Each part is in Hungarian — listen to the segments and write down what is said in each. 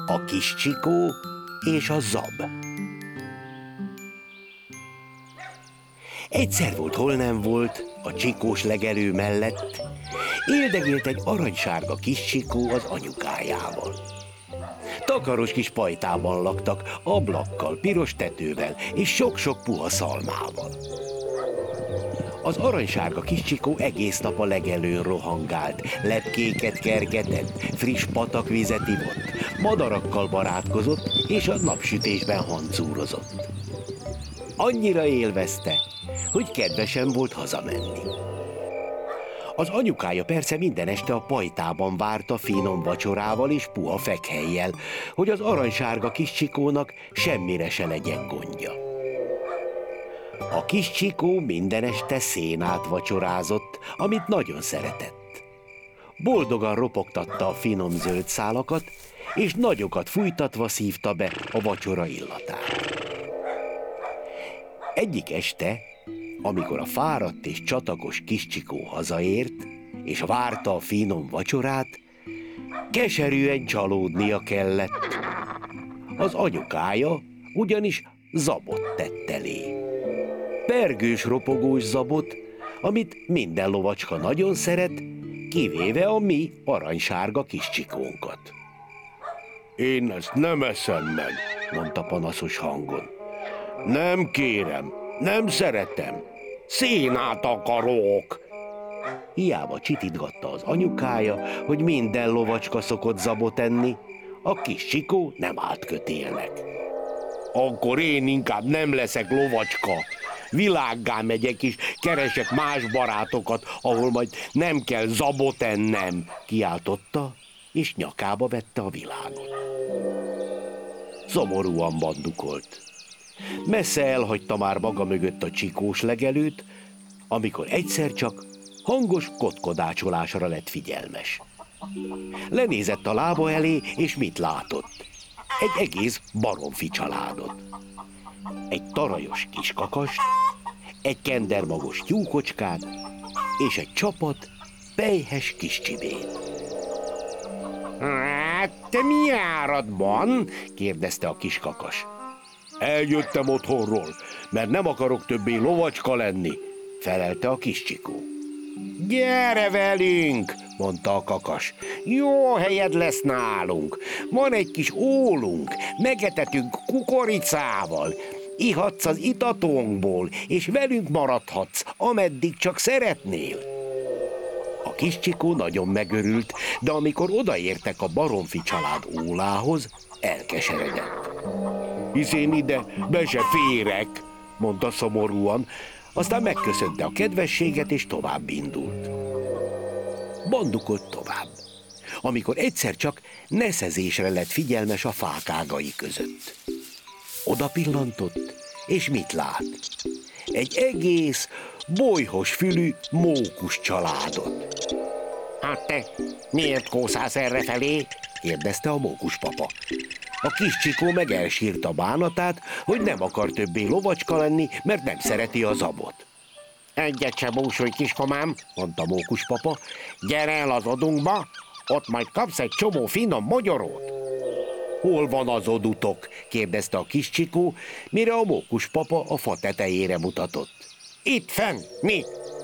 A kis csikó és a zab. Egyszer volt, hol nem volt, a csikós legelő mellett éldegélt egy aranysárga kis csikó az anyukájával. Takaros kis pajtában laktak, ablakkal, piros tetővel és sok-sok puha szalmával. Az aranysárga kis csikó egész nap a legelőn rohangált, lepkéket kergetett, friss patakvizet ivott, madarakkal barátkozott és a napsütésben hancúrozott. Annyira élvezte, hogy kedvesen volt hazamenni. Az anyukája persze minden este a pajtában várta finom vacsorával és puha fekhelyjel, hogy az aranysárga kis csikónak semmire se legyen gondja. A kis csikó minden este szénát vacsorázott, amit nagyon szeretett. Boldogan ropogtatta a finom zöld szálakat, és nagyokat fújtatva szívta be a vacsora illatát. Egyik este, amikor a fáradt és csatagos kis csikó hazaért, és várta a finom vacsorát, keserűen csalódnia kellett. Az anyukája ugyanis zabot tett elé. Pergős, ropogós zabot, amit minden lovacska nagyon szeret, kivéve a mi aranysárga kis csikónkat. Én ezt nem eszem meg, mondta panaszos hangon. Nem kérem, nem szeretem, szénát akarok. Hiába csitítgatta az anyukája, hogy minden lovacska szokott zabot enni, a kis csikó nem állt kötélnek. Akkor én inkább nem leszek lovacska. Világgá megyek és keresek más barátokat, ahol majd nem kell zabot ennem, kiáltotta, és nyakába vette a világot. Szomorúan bandukolt. Messze elhagyta már maga mögött a csikós legelőt, amikor egyszer csak hangos kotkodácsolásra lett figyelmes. Lenézett a lába elé, és mit látott? Egy egész baromfi családot. Egy tarajos kiskakast, egy kendermagos tyúkocskát, és egy csapat pelyhes kis csibét. Hát, te mi áradban? Kérdezte a kiskakas. Eljöttem otthonról, mert nem akarok többé lovacska lenni, felelte a kis csikó. Gyere velünk, mondta a kakas. Jó helyed lesz nálunk. Van egy kis ólunk, megetetünk kukoricával. Ihatsz az itatunkból, és velünk maradhatsz, ameddig csak szeretnél. A kis csikó nagyon megörült, de amikor odaértek a baromfi család ólához, elkeseredett. Hisz én ide be se férek, mondta szomorúan, aztán megköszönte a kedvességet, és tovább indult. Bandukolt tovább, amikor egyszer csak neszezésre lett figyelmes a fák ágai között. Oda pillantott, és mit lát? Egy egész bolyhos fülű mókus családot. Hát te miért kószálsz errefelé? Kérdezte a mókuspapa. A kis csikó meg elsírta bánatát, hogy nem akar többé lovacska lenni, mert nem szereti a zabot. Egyet se búsulj, kiskomám, mondta mókuspapa, gyere el az odunkba, ott majd kapsz egy csomó finom mogyorót. Hol van az odutok? Kérdezte a kis csikó, mire a mókuspapa a fa tetejére mutatott. Itt fenn, mi?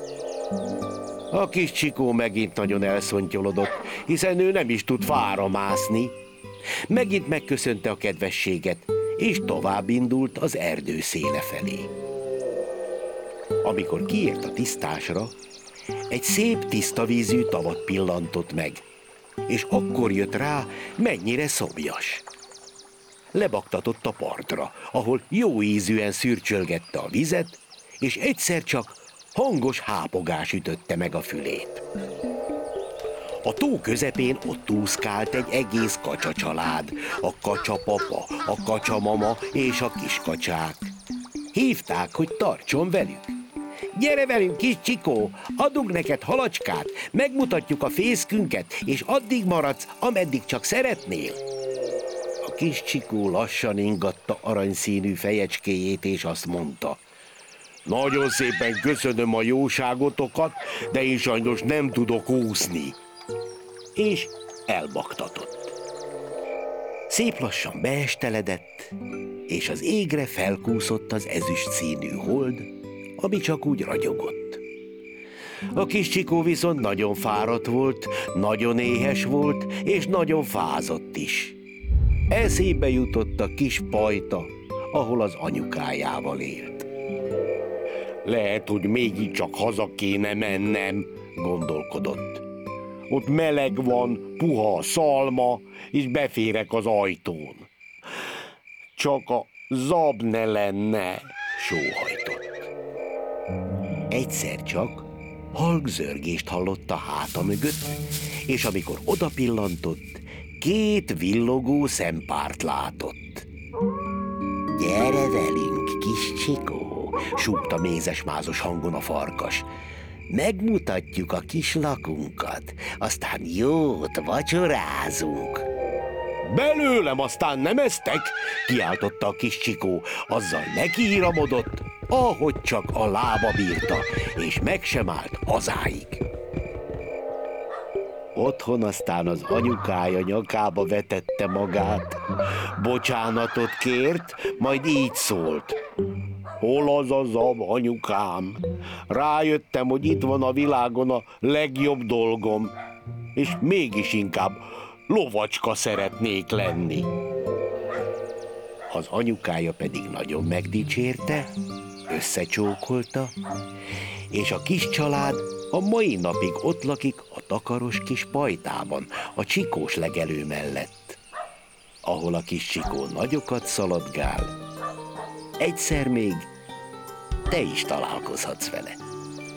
A kis csikó megint nagyon elszontyolodott, hiszen ő nem is tud fára mászni. Megint megköszönte a kedvességet, és tovább indult az erdő széle felé. Amikor kiért a tisztásra, egy szép tiszta vízű tavat pillantott meg, és akkor jött rá, mennyire szomjas. Lebaktatott a partra, ahol jó ízűen szürcsölgette a vizet, és egyszer csak hangos hápogás ütötte meg a fülét. A tó közepén ott úszkált egy egész kacsacsalád, a kacsapapa, a kacsamama és a kiskacsák. Hívták, hogy tartson velük. Gyere velünk, kis csikó, adunk neked halacskát, megmutatjuk a fészkünket, és addig maradsz, ameddig csak szeretnél. A kis csikó lassan ingatta aranyszínű fejecskéjét, és azt mondta: nagyon szépen köszönöm a jóságotokat, de én sajnos nem tudok úszni. És elbaktatott. Szép lassan beesteledett, és az égre felkúszott az ezüst színű hold, ami csak úgy ragyogott. A kis Csikó viszont nagyon fáradt volt, nagyon éhes volt, és nagyon fázott is. Eszébe jutott a kis pajta, ahol az anyukájával élt. Lehet, hogy mégiscsak haza kéne mennem, gondolkodott. Ott meleg van, puha a szalma, és beférek az ajtón. Csak a zab ne lenne, sóhajtott. Egyszer csak halk zörgést hallott a háta mögött, és amikor odapillantott, 2 villogó szempárt látott. Gyere velünk, kis Csikó, súgta mézes-mázos hangon a farkas. Megmutatjuk a kis lakunkat, aztán jót vacsorázunk. Belőlem aztán nem eztek, kiáltotta a kis Csikó, azzal nekiíramodott, ahogy csak a lába bírta, és meg sem állt hazáig. Otthon aztán az anyukája nyakába vetette magát, bocsánatot kért, majd így szólt. Hol az a zab, anyukám? Rájöttem, hogy itt van a világon a legjobb dolgom, és mégis inkább lovacska szeretnék lenni. Az anyukája pedig nagyon megdicsérte, összecsókolta, és a kis család a mai napig ott lakik a takaros kis pajtában, a csikós legelő mellett, ahol a kis Csikó nagyokat szaladgál. Egyszer még te is találkozhatsz vele.